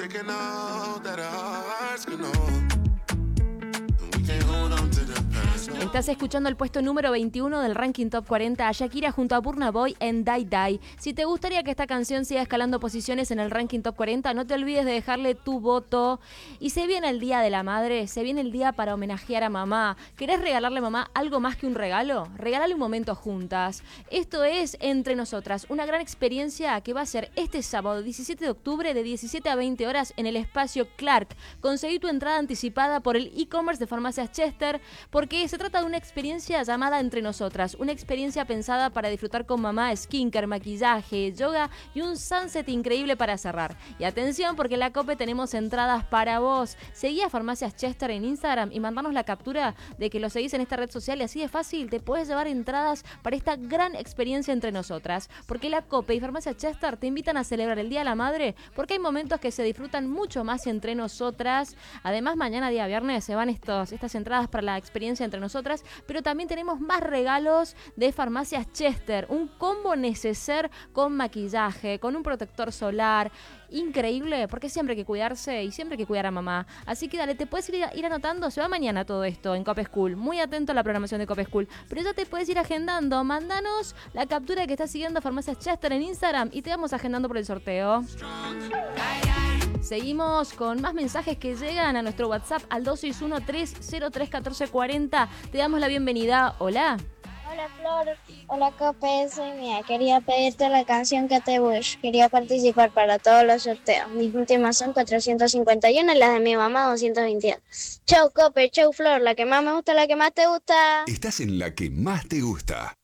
taking out that our hearts can hold. And we can't hold on to the past. No. Estás escuchando el puesto número 21 del ranking Top 40 a Shakira junto a Burna Boy en Die Die. Si te gustaría que esta canción siga escalando posiciones en el ranking Top 40, no te olvides de dejarle tu voto. Y se viene el Día de la Madre, se viene el día para homenajear a mamá. ¿Querés regalarle a mamá algo más que un regalo? Regálale un momento juntas. Esto es Entre Nosotras, una gran experiencia que va a ser este sábado 17 de octubre de 17 a 20 horas en el espacio Clark. Conseguí tu entrada anticipada por el e-commerce de Farmacias Chester porque se trata de una experiencia llamada Entre Nosotras, una experiencia pensada para disfrutar con mamá, skincare, maquillaje, yoga y un sunset increíble para cerrar. Y atención porque en la COPE tenemos entradas para vos. Seguí a Farmacias Chester en Instagram y mandanos la captura de que lo seguís en esta red social y así de fácil te puedes llevar entradas para esta gran experiencia Entre Nosotras, porque la COPE y Farmacias Chester te invitan a celebrar el Día de la Madre porque hay momentos que se disfrutan mucho más entre nosotras. Además, mañana día viernes se van estas entradas para la experiencia Entre Nosotras, pero también tenemos más regalos de Farmacias Chester, un combo neceser con maquillaje, con un protector solar, increíble, porque siempre hay que cuidarse y siempre hay que cuidar a mamá. Así que dale, te puedes ir anotando, se va mañana todo esto en Cope School, muy atento a la programación de Cope School, pero ya te puedes ir agendando, mandanos la captura que estás siguiendo a Farmacias Chester en Instagram y te vamos agendando por el sorteo. Seguimos con más mensajes que llegan a nuestro WhatsApp al 261-303-1440. Te damos la bienvenida. Hola. Hola Flor, hola Cope, soy Mía. Quería pedirte la canción que te Bush. Quería participar para todos los sorteos. Mis últimas son 451 y las de mi mamá 222. Chau Cope, chau Flor, la que más me gusta, la que más te gusta. Estás en la que más te gusta.